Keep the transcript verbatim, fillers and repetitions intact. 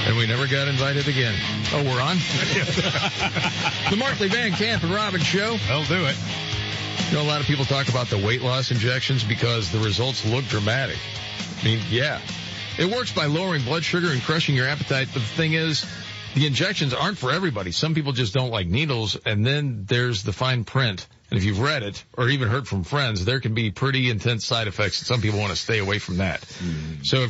And we never got invited again. Oh, we're on? The Markley Van Camp and Robbins Show. They'll do it. You know, a lot of people talk about the weight loss injections because the results look dramatic. I mean, yeah. It works by lowering blood sugar and crushing your appetite, but the thing is, the injections aren't for everybody. Some people just don't like needles, and then there's the fine print. And if you've read it or even heard from friends, there can be pretty intense side effects, and some people want to stay away from that. Mm-hmm. So if